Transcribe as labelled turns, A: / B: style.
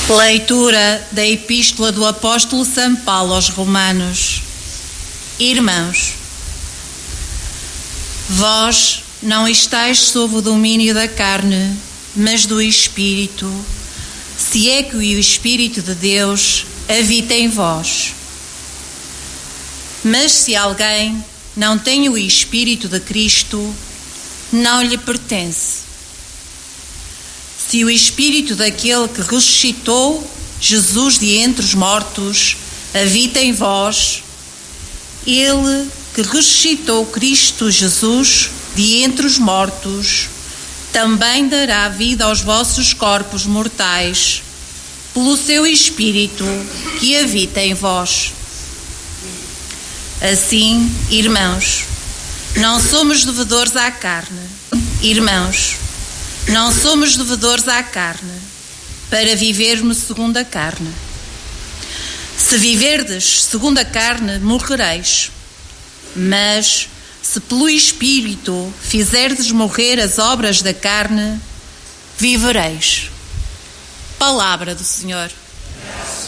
A: Leitura da Epístola do Apóstolo São Paulo aos Romanos. Irmãos, vós não estáis sob o domínio da carne, mas do Espírito, se é que o Espírito de Deus habita em vós. Mas se alguém não tem o Espírito de Cristo, não lhe pertence. Se o Espírito daquele que ressuscitou Jesus de entre os mortos habita em vós, ele que ressuscitou Cristo Jesus de entre os mortos também dará vida aos vossos corpos mortais pelo seu Espírito que habita em vós. Assim, irmãos, não somos devedores à carne. Irmãos, não somos devedores à carne, para vivermos segundo a carne. Se viverdes segundo a carne, morrereis. Mas, se pelo Espírito fizerdes morrer as obras da carne, vivereis. Palavra do Senhor.